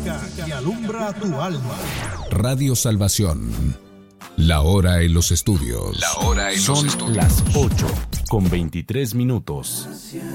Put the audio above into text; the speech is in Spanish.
que alumbra tu alma. Radio Salvación. La hora en los estudios. Son las 8:23.